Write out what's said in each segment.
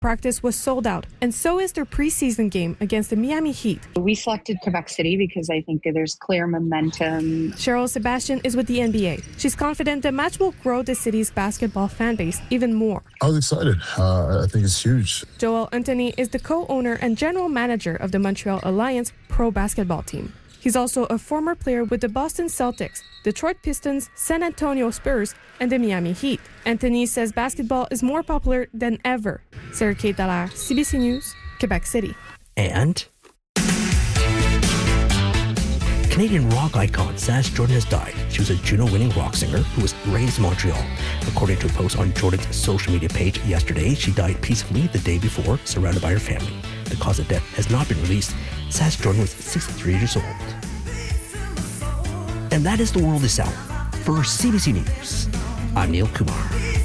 Practice was sold out, and so is their preseason game against the Miami Heat. We selected Quebec City because I think there's clear momentum. Cheryl Sebastian is with the NBA. She's confident the match will grow the city's basketball fan base even more. I was excited. I think it's huge. Joel Anthony is the co-owner and general manager of the Montreal Alliance pro basketball team. He's also a former player with the Boston Celtics, Detroit Pistons, San Antonio Spurs, and the Miami Heat. Anthony says basketball is more popular than ever. Sarah Kate Dallaire, CBC News, Quebec City. And Canadian rock icon Sass Jordan has died. She was a Juno-winning rock singer who was raised in Montreal. According to a post on Jordan's social media page yesterday, she died peacefully the day before, surrounded by her family. The cause of death has not been released. Sass Jordan was 63 years old. And that is the world this hour. For CBC News, I'm Neil Kumar.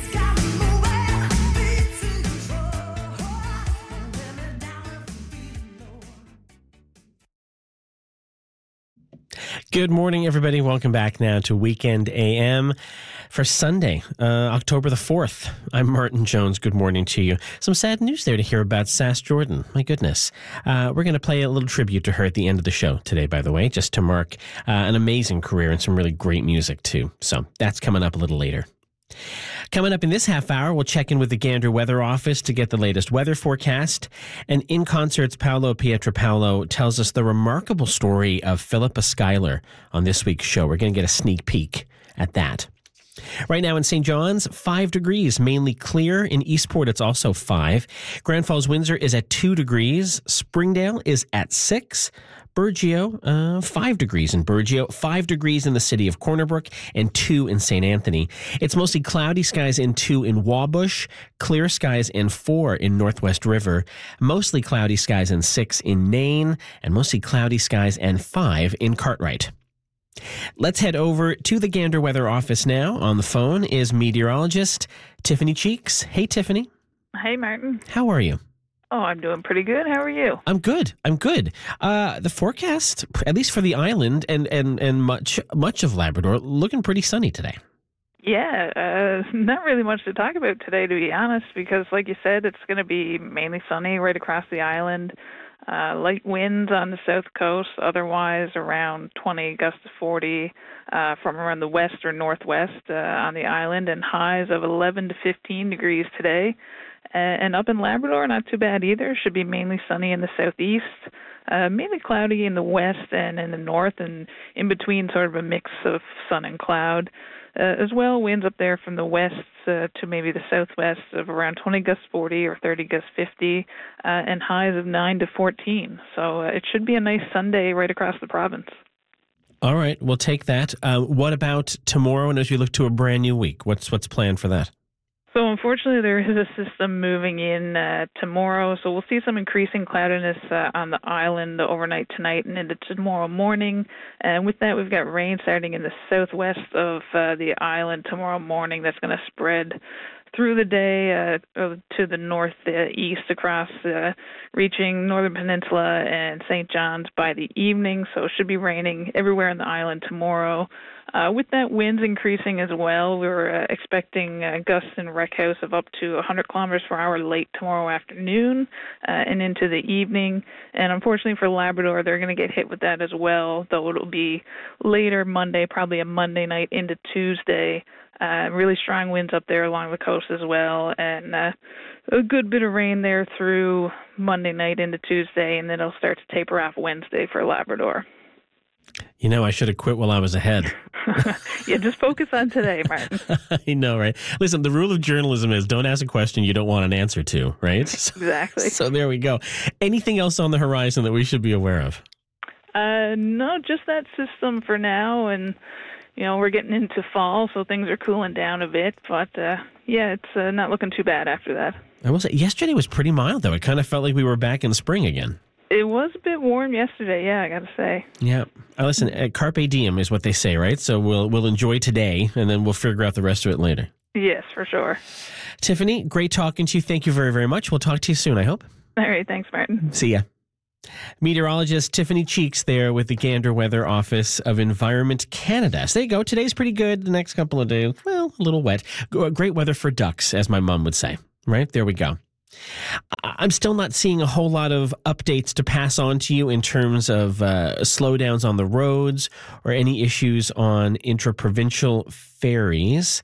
Good morning, everybody. Welcome back now to Weekend AM for Sunday, October the 4th. I'm Martin Jones. Good morning to you. Some sad news there to hear about Sass Jordan. My goodness. We're going to play a little tribute to her at the end of the show today, by the way, just to mark an amazing career and some really great music, too. So that's coming up a little later. Coming up in this half hour, we'll check in with the Gander Weather Office to get the latest weather forecast. And In Concert's Paolo Pietropaolo tells us the remarkable story of Philippa Schuyler on this week's show. We're going to get a sneak peek at that. Right now in St. John's, 5 degrees, mainly clear. In Eastport, it's also 5. Grand Falls, Windsor is at 2 degrees. Springdale is at 6. Burgeo, 5 degrees in Burgeo, 5 degrees in the city of Corner Brook, and 2 in St. Anthony. It's mostly cloudy skies and 2 in Wabush, clear skies and 4 in Northwest River, mostly cloudy skies and 6 in Nain, and mostly cloudy skies and 5 in Cartwright. Let's head over to the Gander Weather Office now. On the phone is meteorologist Tiffany Cheeks. Hey, Tiffany. Hey, Martin. How are you? Oh, I'm doing pretty good. How are you? I'm good. The forecast, at least for the island and much of Labrador, looking pretty sunny today. Yeah, not really much to talk about today, to be honest, because like you said, it's going to be mainly sunny right across the island. Light winds on the south coast, otherwise around 20 gusts to 40 from around the west or northwest on the island, and highs of 11 to 15 degrees today. And up in Labrador, not too bad either. Should be mainly sunny in the southeast, mainly cloudy in the west and in the north, and in between sort of a mix of sun and cloud. As well, winds up there from the west to maybe the southwest of around 20 gusts 40 or 30 gusts 50, and highs of 9 to 14. So it should be a nice Sunday right across the province. All right, we'll take that. What about tomorrow and as we look to a brand new week? What's planned for that? So unfortunately, there is a system moving in tomorrow, so we'll see some increasing cloudiness on the island overnight tonight and into tomorrow morning. And with that, we've got rain starting in the southwest of the island tomorrow morning. That's going to spread through the day to the northeast across, reaching Northern Peninsula and St. John's by the evening. So it should be raining everywhere on the island tomorrow. With that, winds increasing as well. We're expecting gusts in Wreck House of up to 100 kilometers per hour late tomorrow afternoon and into the evening. And unfortunately for Labrador, they're going to get hit with that as well, though it'll be later Monday, probably a Monday night into Tuesday. Really strong winds up there along the coast as well, and a good bit of rain there through Monday night into Tuesday, and then it'll start to taper off Wednesday for Labrador. You know, I should have quit while I was ahead. Yeah, just focus on today, Martin. I know, right? Listen, the rule of journalism is don't ask a question you don't want an answer to, right? Exactly. So there we go. Anything else on the horizon that we should be aware of? No, just that system for now, and you know, we're getting into fall, so things are cooling down a bit, but yeah, it's not looking too bad after that. I will say, yesterday was pretty mild, though. It kind of felt like we were back in spring again. It was a bit warm yesterday, yeah, I got to say. Yeah. Listen, carpe diem is what they say, right? So we'll enjoy today, and then we'll figure out the rest of it later. Yes, for sure. Tiffany, great talking to you. Thank you very, very much. We'll talk to you soon, I hope. All right, thanks, Martin. See ya. Meteorologist Tiffany Cheeks there with the Gander Weather Office of Environment Canada. So there you go. Today's pretty good. The next couple of days, well, a little wet. Great weather for ducks, as my mom would say. Right? There we go. I'm still not seeing a whole lot of updates to pass on to you in terms of slowdowns on the roads or any issues on intra-provincial ferries.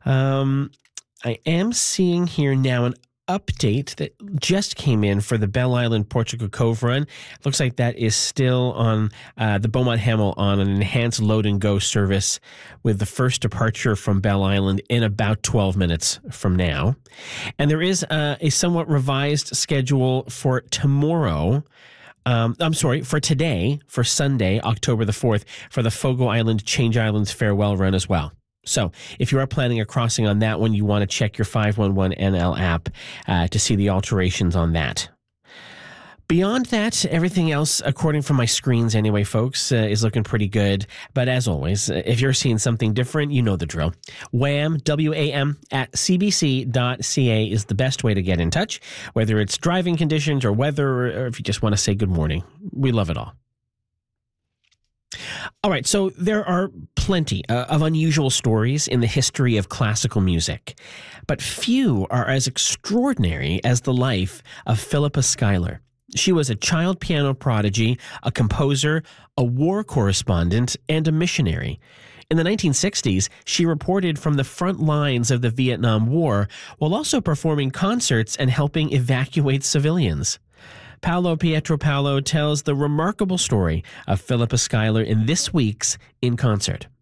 I am seeing here now an update that just came in for the Bell Island Portugal Cove run. Looks like that is still on the Beaumont Hamel on an enhanced load and go service with the first departure from Bell Island in about 12 minutes from now. And there is a somewhat revised schedule for tomorrow. For today, for Sunday, October the 4th, for the Fogo Island Change Islands farewell run as well. So if you are planning a crossing on that one, you want to check your 511NL app to see the alterations on that. Beyond that, everything else, according from my screens anyway, folks, is looking pretty good. But as always, if you're seeing something different, you know the drill. WAM, W-A-M, at cbc.ca is the best way to get in touch, whether it's driving conditions or weather, or if you just want to say good morning. We love it all. All right, so there are plenty of unusual stories in the history of classical music, but few are as extraordinary as the life of Philippa Schuyler. She was a child piano prodigy, a composer, a war correspondent, and a missionary. In the 1960s, she reported from the front lines of the Vietnam War while also performing concerts and helping evacuate civilians. Paolo Pietropalo tells the remarkable story of Philippa Schuyler in this week's In Concert.